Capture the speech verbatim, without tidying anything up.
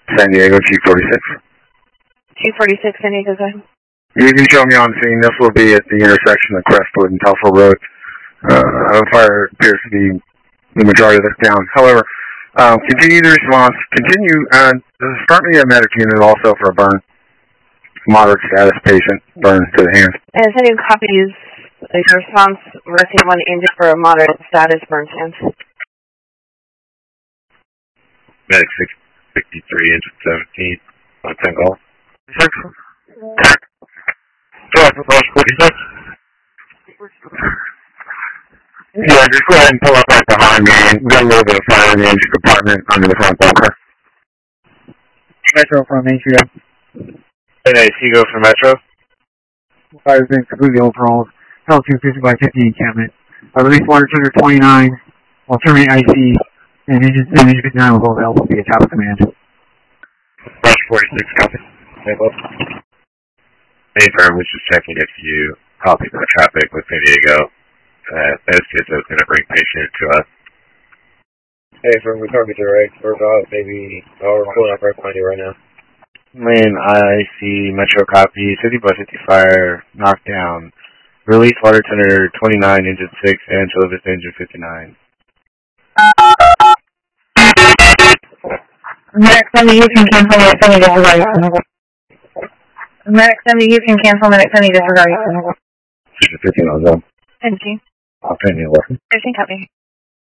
San Diego, Chief forty-six. Chief forty-six, San Diego, go ahead. You can show me on scene. This will be at the intersection of Crestwood and Telfair Road. Uh, the fire appears to be the majority of this down. However, um, continue the response. Continue, uh, start me a medic unit also for a burn. Moderate status patient, burn to the hands. And sending copies. Your response, rescue one injured for a moderate status, burn hands. Medic six sixty-three, engine seventeen, on ten call. Six. forty-six. Yeah, just go ahead and pull up right behind me. We've got a little bit of fire in the engine compartment under the front bunker. Metro from Main Street. Hey, Seago from Metro. Fire's been completely overhauled. L two fifty by fifty encampment. I released water tender twenty-nine. I'll terminate I C. And engine, and engine fifty-nine will go L will be a top of command. Rush forty-six, copy. Hey, Bob. Hey, firm, was just checking if you copied the traffic with San Diego. Uh, S K is going to bring patient to us. Hey, firm, we copied the right. We're about maybe, oh, we're pulling up right behind you right now. Lane, I C, Metro copy, fifty by fifty fire, knockdown. Release water tender twenty-nine, engine six, and television engine fifty-nine. Medic seventy, you can cancel Medic seventy, disregard. Medic seventy, you can cancel Medic seventy, disregard. fifteen on zone. Thank you. I'll turn you over. fifteen, copy.